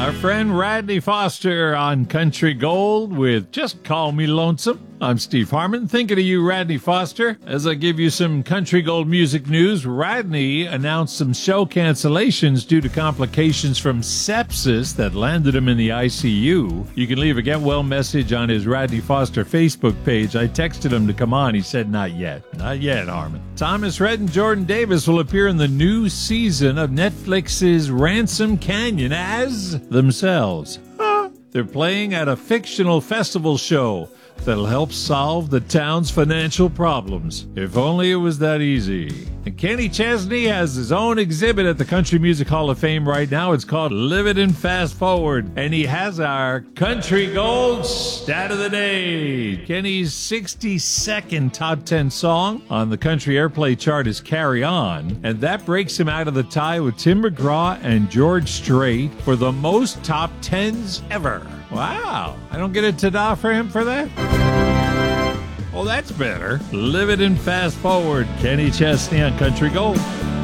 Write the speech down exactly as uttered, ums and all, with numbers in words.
Our friend Radney Foster on Country Gold with Just Call Me Lonesome. I'm Steve Harmon, thinking of you, Radney Foster. As I give you some Country Gold music news, Radney announced some show cancellations due to complications from sepsis that landed him in the I C U. You can leave a get well message on his Radney Foster Facebook page. I texted him to come on. He said not yet. Not yet, Harmon. Thomas Rhett and Jordan Davis will appear in the new season of Netflix's Ransom Canyon as themselves. They're playing at a fictional festival show that'll help solve the town's financial problems. If only it was that easy. And Kenny Chesney has his own exhibit at the Country Music Hall of Fame right now. It's called Live It and Fast Forward. And he has our Country Gold Stat of the Day. Kenny's sixty-second top ten song on the Country Airplay chart is Carry On. And that breaks him out of the tie with Tim McGraw and George Strait for the most top tens ever. Wow. I don't get a ta-da for him for that? Oh, that's better. Live It and Fast Forward. Kenny Chesney on Country Gold.